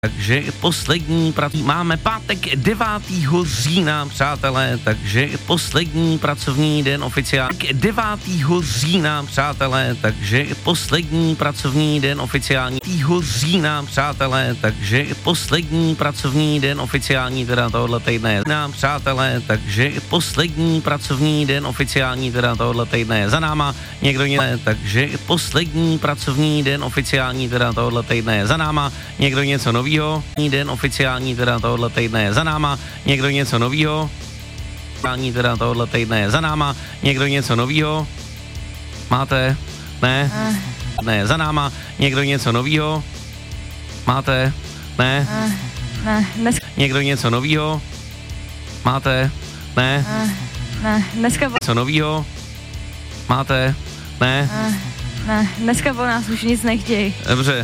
Takže poslední máme pátek 9. října, přátelé, takže poslední pracovní den oficiálně 9. října, přátelé, takže poslední pracovní den oficiální 9. října, přátelé, takže poslední pracovní den oficiální teda tohohle týdne je přátelé, takže poslední pracovní den oficiální teda tohohle týdne je za náma, někdo takže poslední pracovní den oficiální teda tohohle týdne je za náma, někdo něco novýho. Den oficiální teda tohohle týdne je za náma, někdo něco novýho. Oficiální teda tohohle týdne je za náma, někdo něco novýho. Máte? Ne? Ne, za náma, někdo něco novýho. Máte? Ne? Ne, někdo něco novýho. Máte? Ne? Ne, dneska něco novýho. Máte? Ne? Ne, dneska po nás už nic nechtějí. Dobře.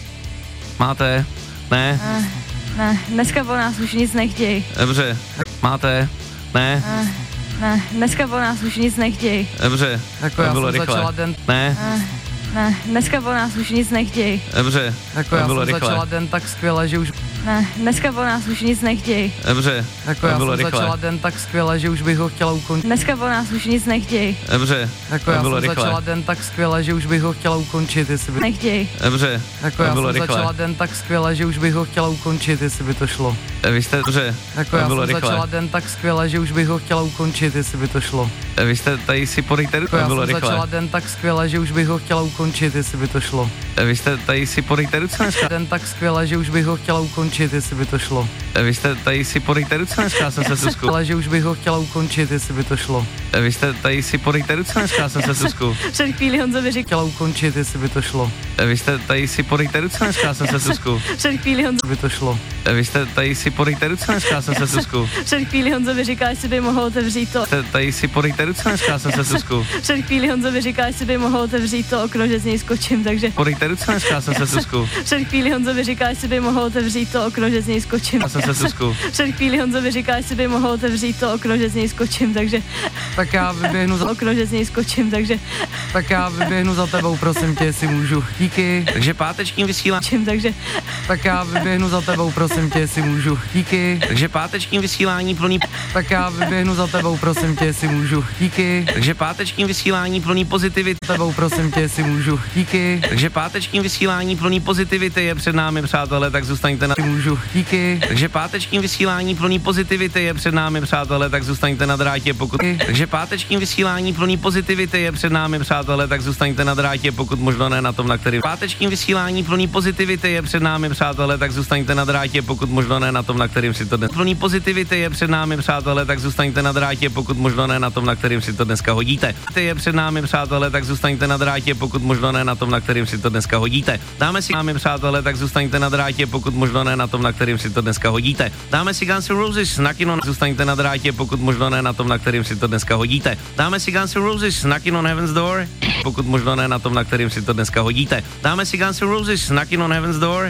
Máte? Ne? Ne, dneska po nás už nic nechtějí. Dobře. Máte? Ne? Ne, dneska po nás už nic nechtějí. Dobře. Jako já bylo jsem rychle. začala den. Ne? Ne, dneska po nás už nic nechtějí. Dobře. Jako já bylo jsem rychle. začala den tak skvěle, že už. Ne, dneska po nás už nic nechtějí. Dobře. Jako já bylo jsem rychle. začala den tak skvěle, že už bych ho chtěla ukončit. Dneska po nás už nic nechtějí. Dobře. Jako já bylo jsem rychle. začala den tak skvěle, že už bych ho chtěla ukončit, jestli by. Nechtějí. Dobře. Jako já bylo jsem rychle. začala den tak skvěle, že už bych ho chtěla ukončit, jestli by to šlo. Vy jste dobře. Jako já bylo jsem rychle. začala den tak skvěle, že už bych ho chtěla ukončit, jestli by to šlo. Vy jste tady si podejte ruce. Jako já Bylo jsem rychle. začala den tak skvěle, že už bych ho chtěla ukončit, jestli by to šlo. Vy jste tady si podejte ruce dneska. Den tak skvěle, že už bych ho chtěla ukončit, jestli by to šlo. Vy jste tady si podejte ruce dneska, jsem se Susku. Ale že už bych ho chtěla ukončit, jestli by to šlo. Vy jste tady si podejte ruce dneska, jsem se Susku. Před chvíli Honzovi říkal. Chtěla ukončit, jestli by to šlo. Vy jste tady si podejte ruce dneska, jsem se Susku. Před chvíli By to šlo. Vy jste tady si podejte ruce dneska, jsem se Susku. Před chvíli Honzovi říká, jestli by mohl otevřít to. Jste tady si podejte ruce dneska, jsem se Susku. Před chvíli Honzovi říká, jestli by mohl otevřít to okno, že z něj skočím, takže. Podejte ruce dneska, jsem se Susku. Před chvíli Honzovi říká, jestli by mohl otevřít to okno, že z něj skočím. Já jsem se Susku. Před chvíli Honzovi říká, jestli by mohl otevřít to okno, že z něj skočím, takže. Tak já vyběhnu za, Okno, že z něj skočím, takže. tak já vyběhnu za tebou, prosím tě, jestli můžu. Díky. Takže pátečním vysílám. Takže. Tak já vyběhnu za tebou, prosím tě, jestli můžu. Díky. Takže pátečním vysílání plný. Tak já vyběhnu za tebou, prosím tě, jestli můžu. Díky. Takže pátečním vysílání plný pozitivity. Za tebou, prosím tě, jestli můžu. Díky. Takže pátečním vysílání plný pozitivity je před námi, přátelé, tak zůstaňte na. Můžu. Díky. Takže pátečním vysílání plný pozitivity je před námi, přátelé, tak zůstaňte na drátě, pokud. Takže pátečním vysílání plný pozitivity je před námi, přátelé, tak zůstaňte na drátě, pokud možno ne na tom, na kterým. Pátečním vysílání plný pozitivity je před námi, přátelé, tak zůstaňte na drátě, pokud možno ne na tom, na kterým si to dnes. Plný pozitivity je před námi, přátelé, tak zůstaňte na drátě, pokud možno ne na tom, na kterým si to dneska hodíte. Je před námi, přátelé, tak zůstaňte na drátě, pokud možno ne na tom, na kterým si to dneska hodíte. Dáme si námi, přátelé, tak zůstaňte na drátě, pokud možno ne na tom, na kterým si to dneska hodíte. Dáme si Guns N' Roses na kino, zůstaňte na drátě, pokud možno ne na tom, na kterým si to dneska hodíte. Dáme si Guns N' Roses na kino Heaven's Door, pokud možno ne na tom, na kterým si to dneska hodíte. Dáme si Guns N' Roses na kino Heaven's Door,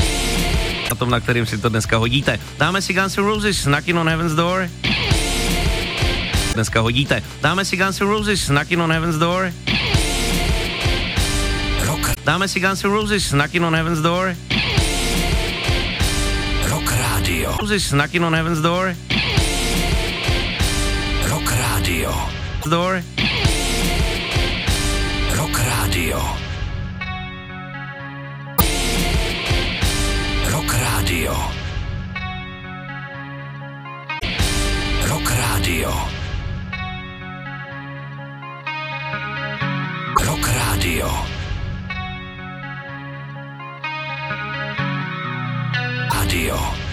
na tom, na kterým si to dneska hodíte. Dáme si Guns N' Roses na kino Heaven's Door, dneska hodíte. Dáme si Guns N' Roses na kino Heaven's Door. Dáme si Guns N' Roses na kino Heaven's Door. Rock Radio. Roses na kino Heaven's Door. Rock Radio. Door. Rock Radio. Rock Radio. Rock Radio. Rock Radio. Radio.